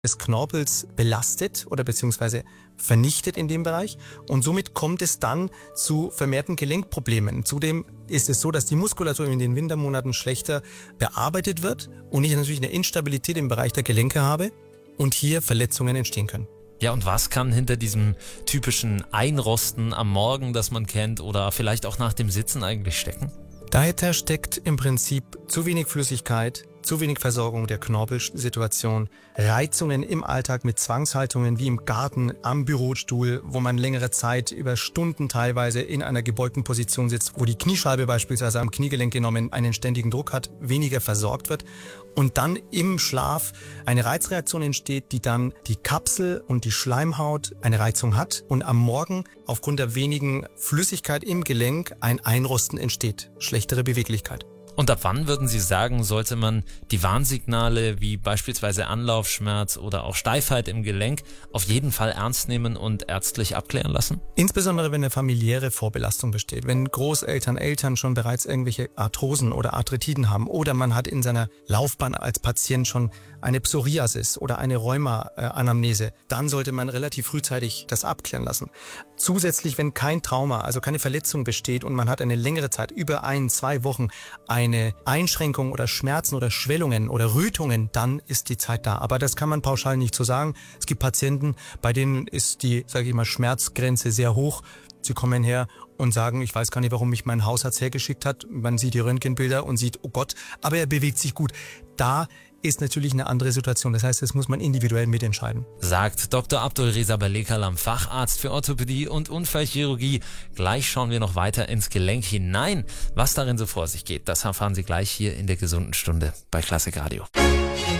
des Knorpels belastet oder beziehungsweise vernichtet in dem Bereich und somit kommt es dann zu vermehrten Gelenkproblemen. Zudem ist es so, dass die Muskulatur in den Wintermonaten schlechter bearbeitet wird und ich natürlich eine Instabilität im Bereich der Gelenke habe und hier Verletzungen entstehen können. Ja, und was kann hinter diesem typischen Einrosten am Morgen, das man kennt, oder vielleicht auch nach dem Sitzen eigentlich stecken? Dahinter steckt im Prinzip zu wenig Flüssigkeit, zu wenig Versorgung der Knorpelsituation, Reizungen im Alltag mit Zwangshaltungen wie im Garten, am Bürostuhl, wo man längere Zeit über Stunden teilweise in einer gebeugten Position sitzt, wo die Kniescheibe beispielsweise am Kniegelenk genommen einen ständigen Druck hat, weniger versorgt wird und dann im Schlaf eine Reizreaktion entsteht, die dann die Kapsel und die Schleimhaut eine Reizung hat und am Morgen aufgrund der wenigen Flüssigkeit im Gelenk ein Einrosten entsteht, schlechtere Beweglichkeit. Und ab wann würden Sie sagen, sollte man die Warnsignale wie beispielsweise Anlaufschmerz oder auch Steifheit im Gelenk auf jeden Fall ernst nehmen und ärztlich abklären lassen? Insbesondere wenn eine familiäre Vorbelastung besteht, wenn Großeltern, Eltern schon bereits irgendwelche Arthrosen oder Arthritiden haben oder man hat in seiner Laufbahn als Patient schon eine Psoriasis oder eine Rheuma-Anamnese, dann sollte man relativ frühzeitig das abklären lassen. Zusätzlich, wenn kein Trauma, also keine Verletzung besteht und man hat eine längere Zeit, über 1-2 Wochen, eine Einschränkung oder Schmerzen oder Schwellungen oder Rötungen, dann ist die Zeit da. Aber das kann man pauschal nicht so sagen. Es gibt Patienten, bei denen ist die, sage ich mal, Schmerzgrenze sehr hoch. Sie kommen her und sagen, ich weiß gar nicht, warum mich mein Hausarzt hergeschickt hat. Man sieht die Röntgenbilder und sieht, oh Gott, aber er bewegt sich gut. Da ist natürlich eine andere Situation. Das heißt, das muss man individuell mitentscheiden. Sagt Dr. Abdulreza Balekalam, Facharzt für Orthopädie und Unfallchirurgie. Gleich schauen wir noch weiter ins Gelenk hinein. Was darin so vor sich geht, das erfahren Sie gleich hier in der gesunden Stunde bei Klassik Radio.